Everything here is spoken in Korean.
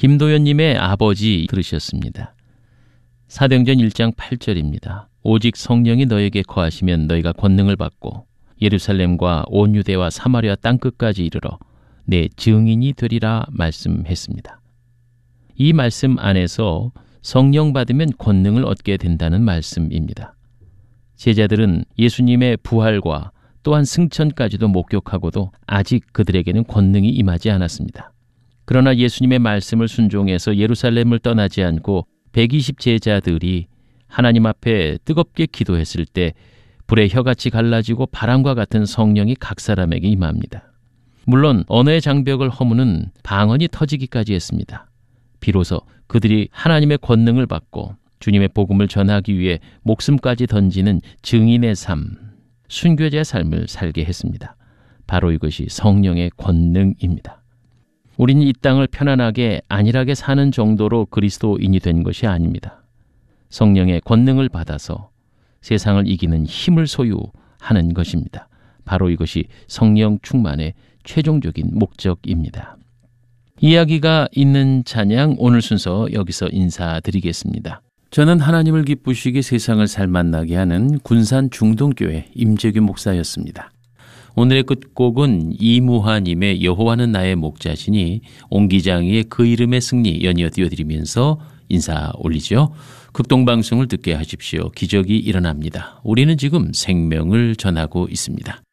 김도연님의 아버지 들으셨습니다. 사도행전 1장 8절입니다. 오직 성령이 너에게 거하시면 너희가 권능을 받고 예루살렘과 온 유대와 사마리아 땅끝까지 이르러 내 증인이 되리라 말씀했습니다. 이 말씀 안에서 성령 받으면 권능을 얻게 된다는 말씀입니다. 제자들은 예수님의 부활과 또한 승천까지도 목격하고도 아직 그들에게는 권능이 임하지 않았습니다. 그러나 예수님의 말씀을 순종해서 예루살렘을 떠나지 않고 120 제자들이 하나님 앞에 뜨겁게 기도했을 때 불의 혀같이 갈라지고 바람과 같은 성령이 각 사람에게 임합니다. 물론 언어의 장벽을 허무는 방언이 터지기까지 했습니다. 비로소 그들이 하나님의 권능을 받고 주님의 복음을 전하기 위해 목숨까지 던지는 증인의 삶, 순교자의 삶을 살게 했습니다. 바로 이것이 성령의 권능입니다. 우리는 이 땅을 편안하게 안일하게 사는 정도로 그리스도인이 된 것이 아닙니다. 성령의 권능을 받아서 세상을 이기는 힘을 소유하는 것입니다. 바로 이것이 성령 충만의 최종적인 목적입니다. 이야기가 있는 찬양 오늘 순서 여기서 인사드리겠습니다. 저는 하나님을 기쁘시게 세상을 살맛나게 하는 군산 중동교회 임재규 목사였습니다. 오늘의 끝곡은 이무하님의 여호와는 나의 목자시니 옹기장이의 그 이름의 승리 연이어 띄워드리면서 인사 올리죠. 극동방송을 듣게 하십시오. 기적이 일어납니다. 우리는 지금 생명을 전하고 있습니다.